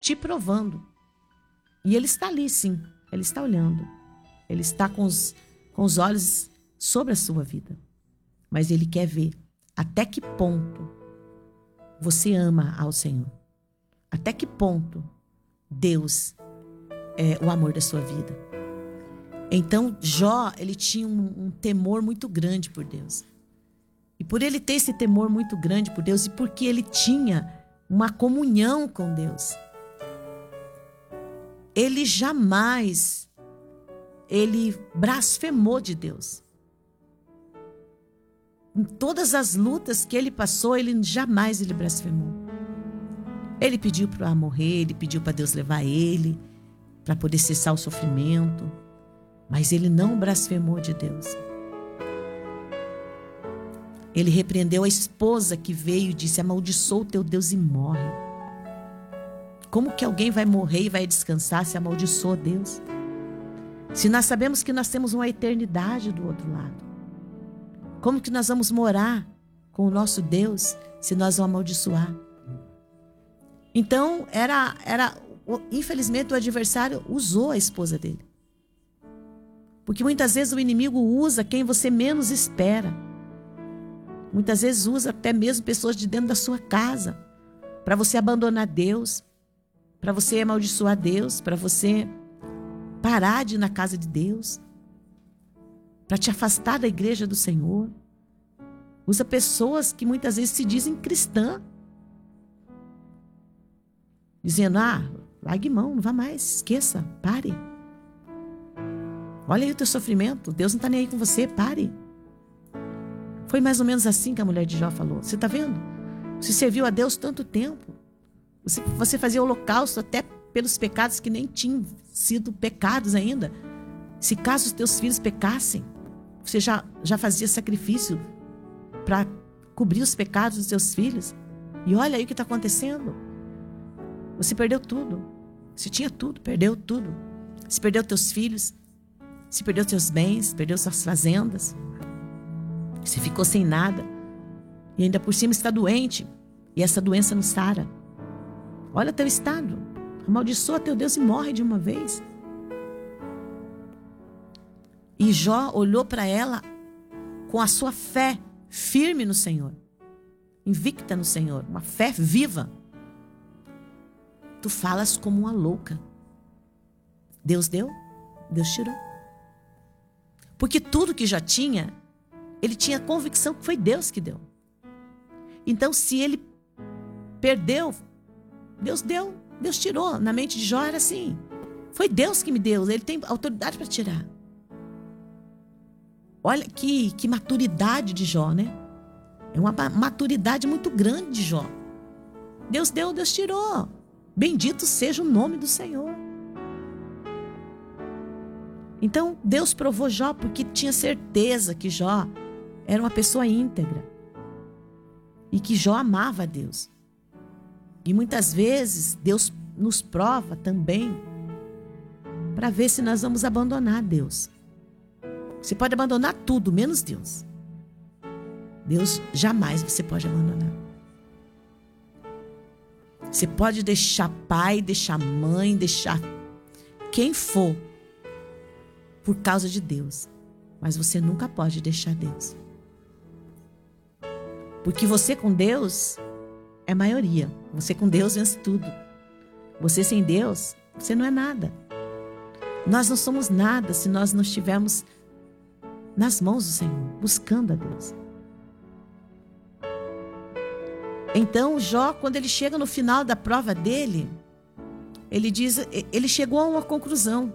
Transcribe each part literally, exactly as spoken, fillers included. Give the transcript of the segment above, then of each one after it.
te provando. E Ele está ali, sim. Ele está olhando. Ele está com os, com os olhos sobre a sua vida. Mas Ele quer ver até que ponto você ama ao Senhor. Até que ponto Deus é o amor da sua vida. Então, Jó, ele tinha um, um temor muito grande por Deus. E por ele ter esse temor muito grande por Deus, e porque ele tinha uma comunhão com Deus, ele jamais, ele blasfemou de Deus. Em todas as lutas que ele passou, ele jamais ele blasfemou. Ele pediu para morrer, ele pediu para Deus levar ele, para poder cessar o sofrimento. Mas ele não blasfemou de Deus. Ele repreendeu a esposa que veio e disse: amaldiçoa o teu Deus e morre. Como que alguém vai morrer e vai descansar se amaldiçoa Deus? Se nós sabemos que nós temos uma eternidade do outro lado. Como que nós vamos morar com o nosso Deus se nós o amaldiçoar? Então, era, era, infelizmente, o adversário usou a esposa dele. Porque muitas vezes o inimigo usa quem você menos espera. Muitas vezes usa até mesmo pessoas de dentro da sua casa para você abandonar Deus, para você amaldiçoar Deus, para você parar de ir na casa de Deus, para te afastar da igreja do Senhor. Usa pessoas que muitas vezes se dizem cristã, dizendo: ah, largue mão, não vá mais, esqueça, pare. Olha aí o teu sofrimento, Deus não está nem aí com você, pare. Foi mais ou menos assim que a mulher de Jó falou. Você está vendo? Você serviu a Deus tanto tempo. Você, você fazia holocausto até pelos pecados que nem tinham sido pecados ainda. Se caso os teus filhos pecassem, você já, já fazia sacrifício para cobrir os pecados dos teus filhos. E olha aí o que está acontecendo. Você perdeu tudo. Você tinha tudo, perdeu tudo. Você perdeu teus filhos. Você perdeu teus bens, perdeu suas fazendas. Você ficou sem nada. E ainda por cima está doente. E essa doença não sara. Olha teu estado. Amaldiçoa teu Deus e morre de uma vez. E Jó olhou para ela com a sua fé firme no Senhor. Invicta no Senhor. Uma fé viva. Tu falas como uma louca. Deus deu, Deus tirou. Porque tudo que já tinha, ele tinha convicção que foi Deus que deu. Então, se ele perdeu, Deus deu, Deus tirou. Na mente de Jó era assim: foi Deus que me deu, ele tem autoridade para tirar. Olha que, que maturidade de Jó, né? É uma maturidade muito grande de Jó. Deus deu, Deus tirou. Bendito seja o nome do Senhor. Então, Deus provou Jó porque tinha certeza que Jó era uma pessoa íntegra. E que Jó amava a Deus. E muitas vezes, Deus nos prova também para ver se nós vamos abandonar Deus. Você pode abandonar tudo, menos Deus. Deus jamais você pode abandonar. Você pode deixar pai, deixar mãe, deixar quem for por causa de Deus. Mas você nunca pode deixar Deus. Porque você com Deus é maioria. Você com Deus vence tudo. Você sem Deus, você não é nada. Nós não somos nada se nós não estivermos nas mãos do Senhor, buscando a Deus. Então, Jó, quando ele chega no final da prova dele, ele diz, ele chegou a uma conclusão.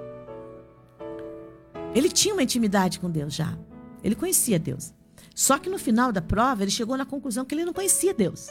Ele tinha uma intimidade com Deus já. Ele conhecia Deus. Só que no final da prova, ele chegou na conclusão que ele não conhecia Deus.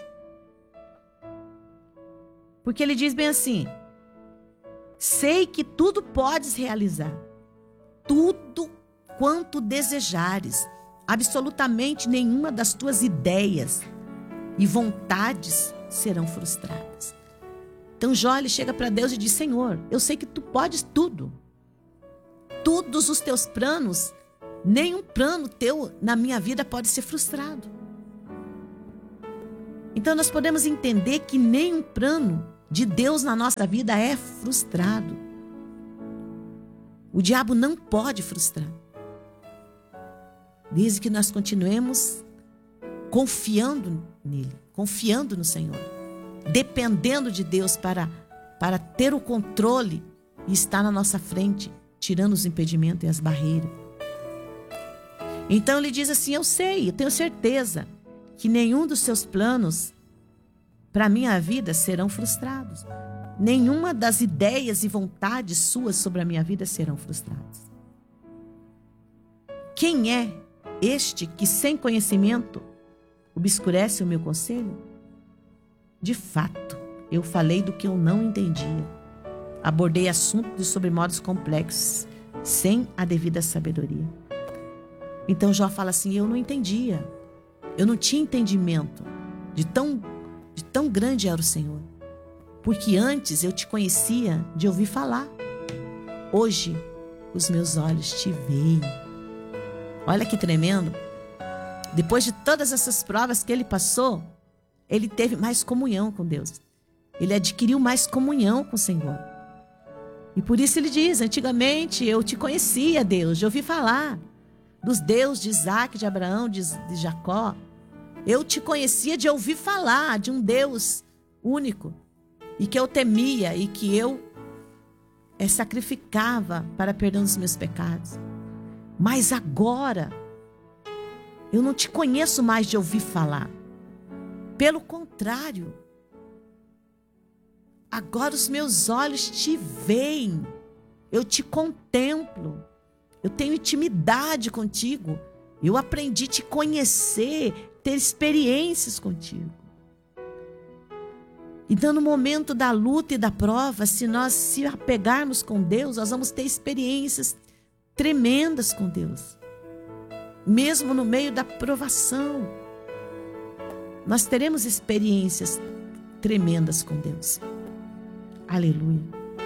Porque ele diz bem assim: sei que tudo podes realizar, tudo quanto desejares, absolutamente nenhuma das tuas ideias e vontades serão frustradas. Então Jó, ele chega para Deus e diz: Senhor, eu sei que tu podes tudo. Todos os teus planos, nenhum plano teu na minha vida pode ser frustrado. Então nós podemos entender que nenhum plano de Deus na nossa vida é frustrado. O diabo não pode frustrar. Desde que nós continuemos confiando nele, confiando no Senhor, dependendo de Deus para, para ter o controle e estar na nossa frente, tirando os impedimentos e as barreiras. Então ele diz assim: eu sei, eu tenho certeza que nenhum dos seus planos para a minha vida serão frustrados. Nenhuma das ideias e vontades suas sobre a minha vida serão frustradas. Quem é este que sem conhecimento obscurece o meu conselho? De fato, eu falei do que eu não entendia. Abordei assuntos sobre modos complexos, sem a devida sabedoria. Então Jó fala assim: eu não entendia. Eu não tinha entendimento de tão, de tão grande era o Senhor. Porque antes eu te conhecia de ouvir falar. Hoje os meus olhos te veem. Olha que tremendo. Depois de todas essas provas que ele passou, ele teve mais comunhão com Deus. Ele adquiriu mais comunhão com o Senhor. E por isso ele diz: antigamente eu te conhecia, Deus, de ouvir falar dos deuses de Isaac, de Abraão, de, de Jacó. Eu te conhecia de ouvir falar de um Deus único e que eu temia e que eu é, sacrificava para perdão dos meus pecados. Mas agora eu não te conheço mais de ouvir falar. Pelo contrário, agora os meus olhos te veem, eu te contemplo, eu tenho intimidade contigo, eu aprendi a te conhecer, ter experiências contigo. Então, no momento da luta e da prova, se nós se apegarmos com Deus, nós vamos ter experiências tremendas com Deus. Mesmo no meio da provação, nós teremos experiências tremendas com Deus. Aleluia.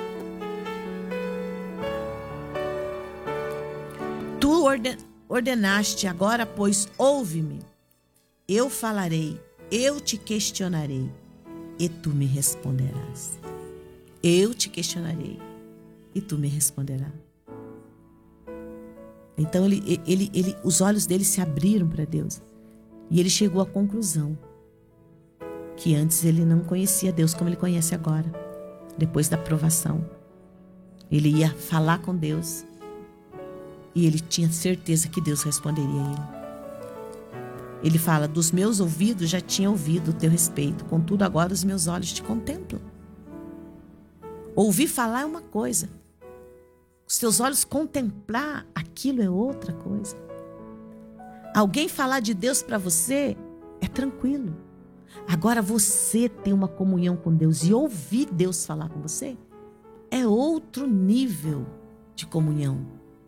Tu ordenaste, agora, pois, ouve-me. Eu falarei, eu te questionarei, e tu me responderás. Eu te questionarei, e tu me responderás. Então, ele, ele, ele, os olhos dele se abriram para Deus. E ele chegou à conclusão que antes ele não conhecia Deus como ele conhece agora. Depois da provação, ele ia falar com Deus e ele tinha certeza que Deus responderia a ele. Ele fala: dos meus ouvidos já tinha ouvido o teu respeito, contudo agora os meus olhos te contemplam. Ouvir falar é uma coisa, os teus olhos contemplar aquilo é outra coisa. Alguém falar de Deus para você é tranquilo. Agora você ter uma comunhão com Deus e ouvir Deus falar com você é outro nível de comunhão.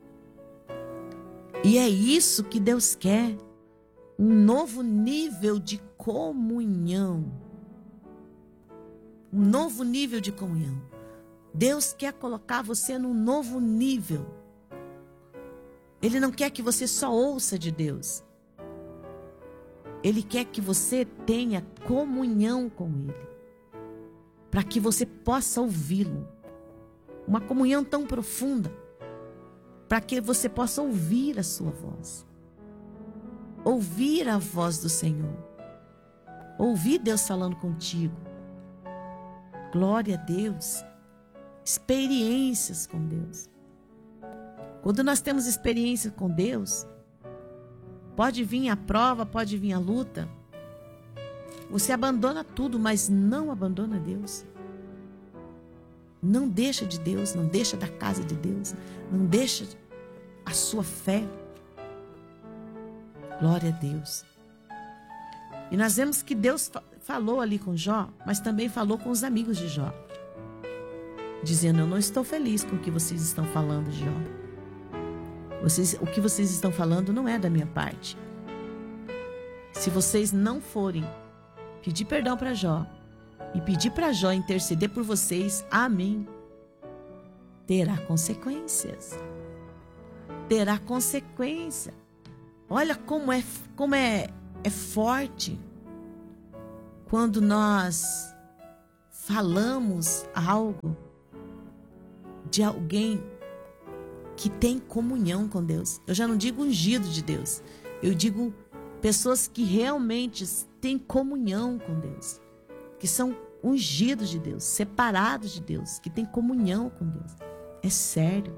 E é isso que Deus quer. Um novo nível de comunhão. Um novo nível de comunhão. Deus quer colocar você num novo nível. Ele não quer que você só ouça de Deus. Ele quer que você tenha comunhão com Ele, para que você possa ouvi-lo. Uma comunhão tão profunda, para que você possa ouvir a sua voz. Ouvir a voz do Senhor. Ouvir Deus falando contigo. Glória a Deus. Experiências com Deus. Quando nós temos experiência com Deus, pode vir a prova, pode vir a luta. Você abandona tudo, mas não abandona Deus. Não deixa de Deus, não deixa da casa de Deus, não deixa a sua fé. Glória a Deus. E nós vemos que Deus falou ali com Jó, mas também falou com os amigos de Jó, dizendo: eu não estou feliz com o que vocês estão falando de Jó. Vocês, o que vocês estão falando não é da minha parte. Se vocês não forem pedir perdão para Jó e pedir para Jó interceder por vocês, a mim, terá consequências. Terá consequência. Olha como é, como é, é forte quando nós falamos algo de alguém que tem comunhão com Deus. Eu já não digo ungido de Deus. Eu digo pessoas que realmente têm comunhão com Deus. Que são ungidos de Deus, separados de Deus, que têm comunhão com Deus. É sério.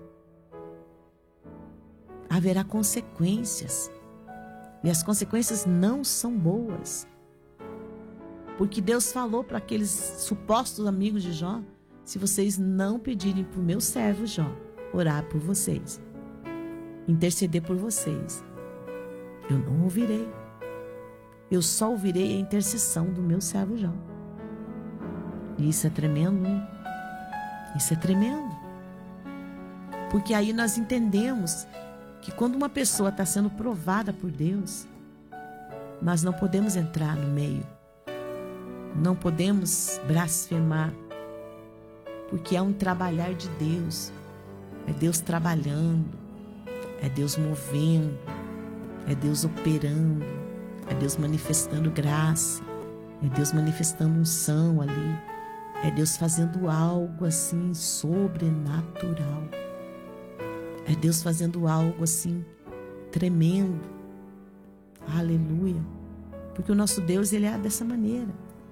Haverá consequências. E as consequências não são boas. Porque Deus falou para aqueles supostos amigos de Jó: se vocês não pedirem para o meu servo Jó orar por vocês, interceder por vocês, eu não ouvirei. Eu só ouvirei a intercessão do meu servo Jó. E isso é tremendo, hein? Isso é tremendo. Porque aí nós entendemos que quando uma pessoa está sendo provada por Deus, nós não podemos entrar no meio. Não podemos blasfemar. Porque é um trabalhar de Deus. É Deus trabalhando. É Deus movendo. É Deus operando. É Deus manifestando graça. É Deus manifestando unção ali. É Deus fazendo algo assim sobrenatural. É Deus fazendo algo assim tremendo. Aleluia. Porque o nosso Deus, ele é dessa maneira.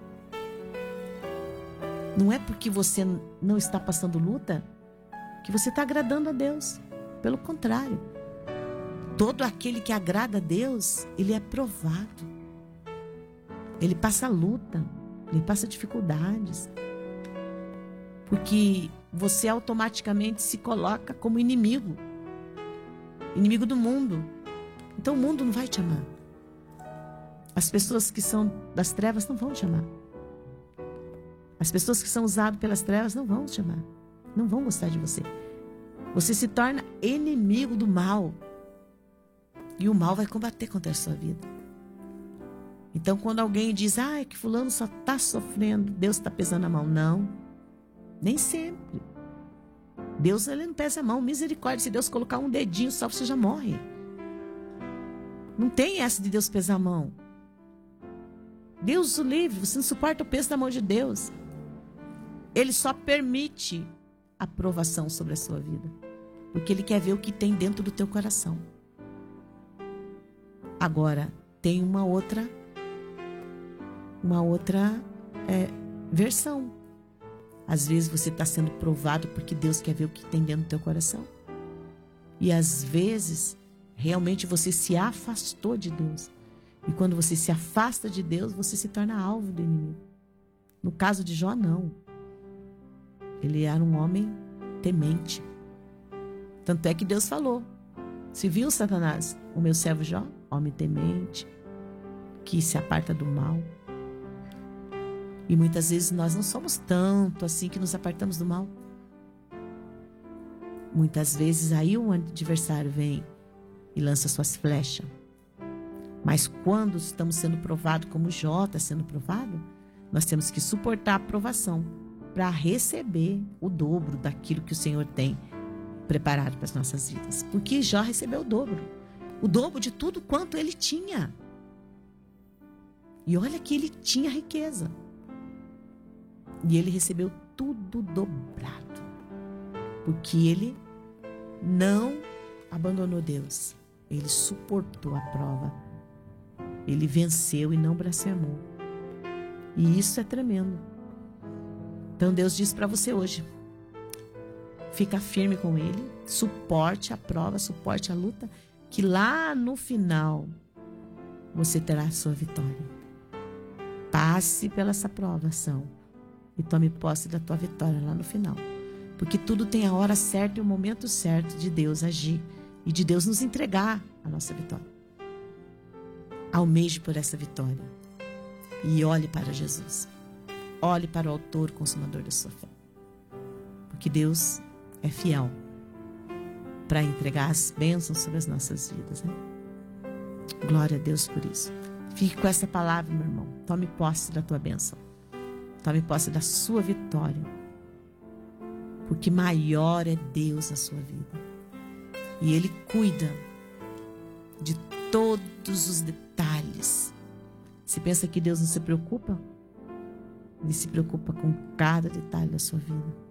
Não é porque você não está passando luta que você está agradando a Deus. Pelo contrário. Todo aquele que agrada a Deus, ele é provado. Ele passa luta. Ele passa dificuldades. Porque você automaticamente se coloca como inimigo. Inimigo do mundo. Então o mundo não vai te amar. As pessoas que são das trevas não vão te amar. As pessoas que são usadas pelas trevas não vão te amar. Não vão gostar de você. Você se torna inimigo do mal. E o mal vai combater contra a sua vida. Então quando alguém diz: ah, que fulano só está sofrendo, Deus está pesando a mão. Não. Nem sempre. Deus, ele não pesa a mão. Misericórdia, se Deus colocar um dedinho só, você já morre. Não tem essa de Deus pesar a mão. Deus o livre, você não suporta o peso da mão de Deus. Ele só permite a provação sobre a sua vida. Porque ele quer ver o que tem dentro do teu coração. Agora, tem uma outra, uma outra é, versão. Às vezes você está sendo provado porque Deus quer ver o que tem dentro do teu coração. E às vezes, realmente você se afastou de Deus. E quando você se afasta de Deus, você se torna alvo do inimigo. No caso de Jó, não. Ele era um homem temente. Tanto é que Deus falou: se viu, Satanás, o meu servo Jó, homem temente, que se aparta do mal. E muitas vezes nós não somos tanto assim que nos apartamos do mal. Muitas vezes aí o adversário vem e lança suas flechas. Mas quando estamos sendo provados, como Jó está sendo provado, nós temos que suportar a provação para receber o dobro daquilo que o Senhor tem preparado para as nossas vidas. Porque Jó recebeu o dobro. O dobro de tudo quanto ele tinha. E olha que ele tinha riqueza. E ele recebeu tudo dobrado. Porque ele não abandonou Deus. Ele suportou a prova. Ele venceu e não blasfemou. E isso é tremendo. Então Deus diz para você hoje: fica firme com Ele. Suporte a prova, suporte a luta. Que lá no final você terá a sua vitória. Passe pela essa provação e tome posse da tua vitória lá no final. Porque tudo tem a hora certa e o momento certo de Deus agir e de Deus nos entregar a nossa vitória. Almeje por essa vitória e olhe para Jesus. Olhe para o autor e consumador da sua fé. Porque Deus é fiel para entregar as bênçãos sobre as nossas vidas, né? Glória a Deus por isso. Fique com essa palavra, meu irmão. Tome posse da tua bênção. Tome posse da sua vitória. Porque maior é Deus na sua vida. E Ele cuida de todos os detalhes. Você pensa que Deus não se preocupa? Ele se preocupa com cada detalhe da sua vida.